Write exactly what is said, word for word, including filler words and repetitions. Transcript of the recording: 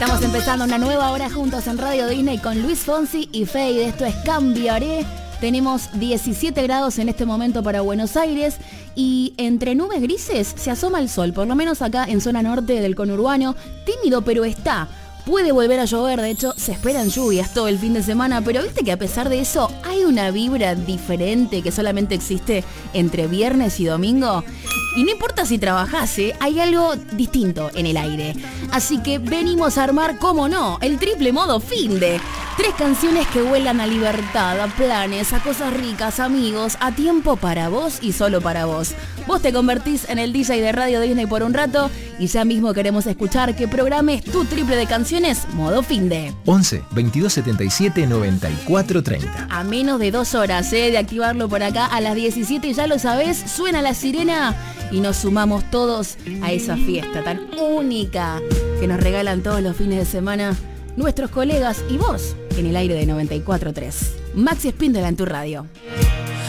Estamos empezando una nueva hora juntos en Radio Disney con Luis Fonsi y Fade. Esto es Cambiaré. Tenemos diecisiete grados en este momento para Buenos Aires y entre nubes grises se asoma el sol, por lo menos acá en zona norte del conurbano. Tímido, pero está. Puede volver a llover, de hecho se esperan lluvias todo el fin de semana, pero viste que a pesar de eso hay una vibra diferente que solamente existe entre viernes y domingo. Y no importa si trabajás, ¿eh? Hay algo distinto en el aire. Así que venimos a armar, cómo no, el triple modo finde. Tres canciones que huelan a libertad, a planes, a cosas ricas, amigos, a tiempo para vos y solo para vos. Vos te convertís en el D J de Radio Disney por un rato y ya mismo queremos escuchar que programes tu triple de canciones modo finde. once, veintidós setenta y siete, noventa y cuatro treinta. A menos de dos horas ¿eh? de activarlo por acá a las diecisiete, ya lo sabés, suena la sirena y nos sumamos todos a esa fiesta tan única que nos regalan todos los fines de semana nuestros colegas y vos en el aire de noventa y cuatro tres. Maxi Espíndola en tu radio.